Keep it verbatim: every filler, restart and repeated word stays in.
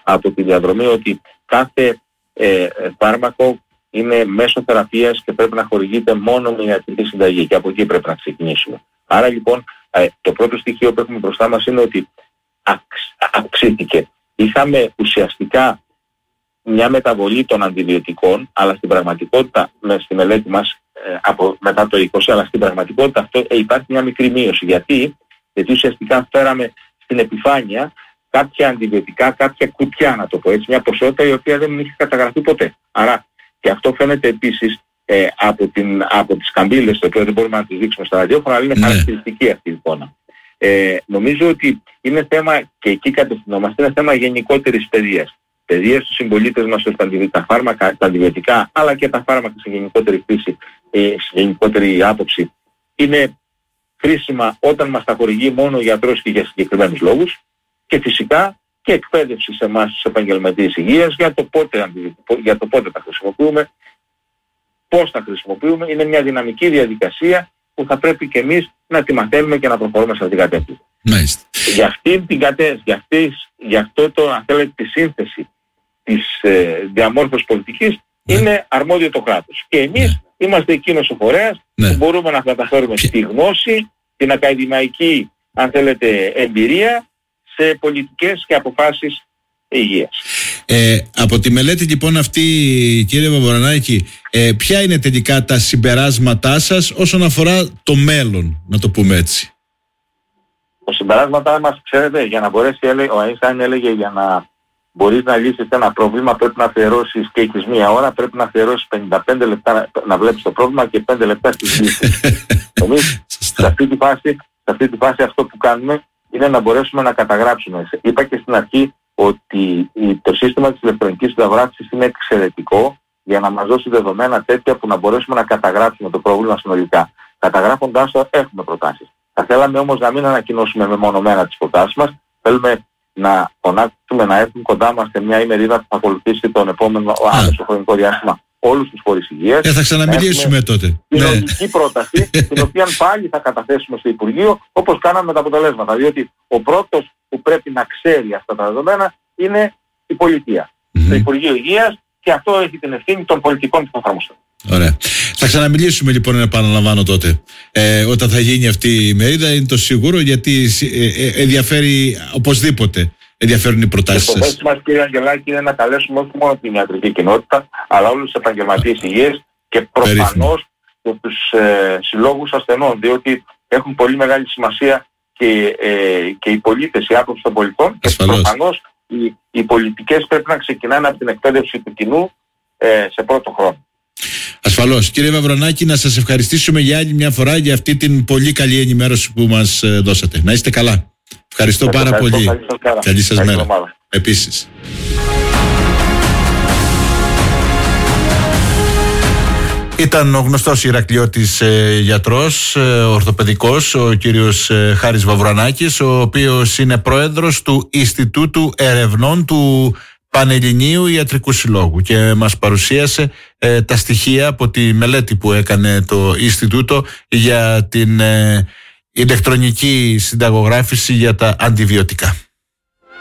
από τη διαδρομή ότι κάθε ε, φάρμακο είναι μέσω θεραπείας και πρέπει να χορηγείται μόνο με ιατρική συνταγή και από εκεί πρέπει να ξεκινήσουμε. Άρα λοιπόν ε, το πρώτο στοιχείο που έχουμε μπροστά μας είναι ότι αυξ, αυξήθηκε. Είχαμε ουσιαστικά μια μεταβολή των αντιβιωτικών, αλλά στην πραγματικότητα, με στη μελέτη μας ε, από, μετά το είκοσι, αλλά στην πραγματικότητα αυτό, ε, υπάρχει μια μικρή μείωση. Γιατί? Γιατί ουσιαστικά φέραμε στην επιφάνεια κάποια αντιβιωτικά, κάποια κουτιά, να το πω έτσι, μια ποσότητα η οποία δεν είχε καταγραφεί ποτέ. Άρα και αυτό φαίνεται επίσης ε, από, την, από τις καμπύλες, το οποίο δεν μπορούμε να τις δείξουμε στα ραδιόφωνα, αλλά είναι ναι. χαρακτηριστική αυτή η εικόνα. Ε, νομίζω ότι είναι θέμα, και εκεί κατευθυνόμαστε, είναι θέμα γενικότερης παιδείας. Παιδείας στους συμπολίτες μας ώστε τα φάρμακα, τα αντιβιωτικά, αλλά και τα φάρμακα σε γενικότερη φύση, ε, σε γενικότερη άποψη, είναι χρήσιμα όταν μας τα χορηγεί μόνο ο γιατρός και για συγκεκριμένους λόγους, και φυσικά και εκπαίδευση σε εμάς τους επαγγελματίες υγείας για το πότε, για το πότε τα χρησιμοποιούμε, πώς τα χρησιμοποιούμε. Είναι μια δυναμική διαδικασία που θα πρέπει και εμείς να τη μαθαίνουμε και να προχωρούμε σε αυτήν την κατεύθυνση. Για αυτή την κατεύθυνση, για, αυτής, για αυτό το, αν θέλετε, τη σύνθεση της ε, διαμόρφωσης πολιτικής, ναι. είναι αρμόδιο το κράτος. Και εμείς ναι. είμαστε εκείνος ο φορέας ναι. που μπορούμε να καταφέρουμε και... τη γνώση, την ακαδημαϊκή, αν θέλετε, εμπειρία σε πολιτικές και αποφάσεις υγείας. Ε, από τη μελέτη λοιπόν αυτή, κύριε Βαβρονάκη, ε, ποια είναι τελικά τα συμπεράσματά σας όσον αφορά το μέλλον, να το πούμε έτσι? Τα συμπεράσματά μας, ξέρετε, για να μπορέσει, ο Αϊνστάιν έλεγε, για να μπορείς να λύσεις ένα πρόβλημα πρέπει να αφιερώσεις, και έχεις μία ώρα, πρέπει να αφιερώσεις πενήντα πέντε λεπτά να βλέπεις το πρόβλημα και πέντε λεπτά στις λύσεις. Εμείς σε αυτή τη φάση, σε αυτή τη φάση αυτό που κάνουμε είναι να μπορέσουμε να καταγράψουμε. Είπα και στην αρχή ότι το σύστημα της ηλεκτρονικής συνταγογράφησης είναι εξαιρετικό για να μας δώσει δεδομένα τέτοια που να μπορέσουμε να καταγράψουμε το πρόβλημα συνολικά. Καταγράφοντάς το έχουμε προτάσεις. Θα θέλαμε όμως να μην ανακοινώσουμε μεμονωμένα τις προτάσεις μας. Θέλουμε να φωνάξουμε, να έρθουν κοντά μας σε μια ημερίδα που θα ακολουθήσει τον επόμενο άμεσο χρονικό διάστημα όλους τους φορείς υγείας. Ε, θα ξαναμιλήσουμε τότε. Την λογική ναι. πρόταση, την οποία πάλι θα καταθέσουμε στο Υπουργείο, όπως κάναμε με τα αποτελέσματα. Διότι ο πρώτος που πρέπει να ξέρει αυτά τα δεδομένα είναι η πολιτεία. Mm-hmm. Το Υπουργείο Υγείας, και αυτό έχει την ευθύνη των πολιτικών που θα εφαρμοστούν. Ωραία. Θα ξαναμιλήσουμε λοιπόν, επαναλαμβάνω τότε. Ε, όταν θα γίνει αυτή η μερίδα, είναι το σίγουρο, γιατί ε, ε, ενδιαφέρει οπωσδήποτε. Ενδιαφέρουν οι προτάσεις σας. Το θέση μας, κύριε Αγγελάκη, είναι να καλέσουμε όχι μόνο την ιατρική κοινότητα, αλλά όλους τους επαγγελματίες υγείας και προφανώς και τους ε, συλλόγους ασθενών, διότι έχουν πολύ μεγάλη σημασία και, ε, και οι πολίτες, οι άποψη των πολιτών. Ασφαλώς. Και προφανώς οι, οι πολιτικές πρέπει να ξεκινάνε από την εκπαίδευση του κοινού ε, σε πρώτο χρόνο. Ασφαλώς. Κύριε Βαβρονάκη, να σας ευχαριστήσουμε για άλλη μια φορά για αυτή την πολύ καλή ενημέρωση που μας ε, δώσατε. Να είστε καλά. Ευχαριστώ πάρα ευχαριστώ, πολύ. Καλή, καλή σας μέρα. Ομάδα. Επίσης. Ήταν ο γνωστός Ηρακλειώτης ε, γιατρός, ε, ορθοπαιδικός, ο κύριος ε, Χάρης Βαβρονάκης, ο οποίος είναι πρόεδρος του Ινστιτούτου Ερευνών του Πανελληνίου Ιατρικού Συλλόγου, και μας παρουσίασε ε, τα στοιχεία από τη μελέτη που έκανε το Ινστιτούτο για την ε, ηλεκτρονική συνταγογράφηση για τα αντιβιωτικά.